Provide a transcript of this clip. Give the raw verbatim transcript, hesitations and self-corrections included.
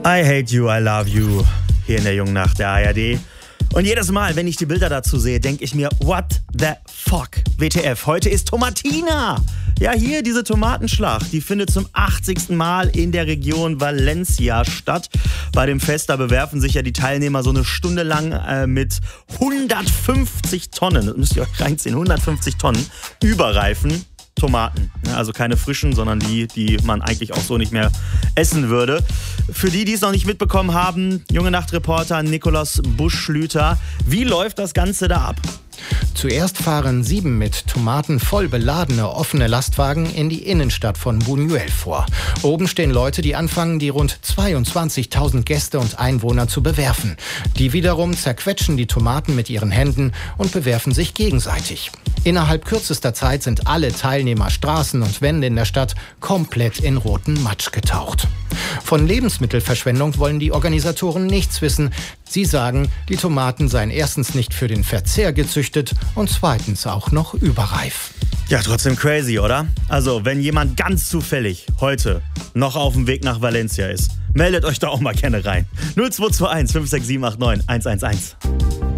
I hate you, I love you. Hier in der Jungen Nacht der A R D. Und jedes Mal, wenn ich die Bilder dazu sehe, denke ich mir, what the fuck? W T F, heute ist Tomatina. Ja, hier diese Tomatenschlacht, die findet zum achtzigsten Mal in der Region Valencia statt. Bei dem Fest, da bewerfen sich ja die Teilnehmer so eine Stunde lang äh, mit hundertfünfzig Tonnen, das müsst ihr euch reinziehen, hundertfünfzig Tonnen überreifen Tomaten. Also keine frischen, sondern die, die man eigentlich auch so nicht mehr essen würde. Für die, die es noch nicht mitbekommen haben, Junge Nacht-Reporter Nikolaus Busch-Schlüter, wie läuft das Ganze da ab? Zuerst fahren sieben mit Tomaten voll beladene offene Lastwagen in die Innenstadt von Buñuel vor. Oben stehen Leute, die anfangen, die rund zweiundzwanzigtausend Gäste und Einwohner zu bewerfen. Die wiederum zerquetschen die Tomaten mit ihren Händen und bewerfen sich gegenseitig. Innerhalb kürzester Zeit sind alle Teilnehmer, Straßen und Wände in der Stadt komplett in roten Matsch getaucht. Von Lebensmittelverschwendung wollen die Organisatoren nichts wissen. Sie sagen, die Tomaten seien erstens nicht für den Verzehr gezüchtet und zweitens auch noch überreif. Ja, trotzdem crazy, oder? Also, wenn jemand ganz zufällig heute noch auf dem Weg nach Valencia ist, meldet euch da auch mal gerne rein. null zwei zwei eins fünf sechs sieben acht neun eins eins eins.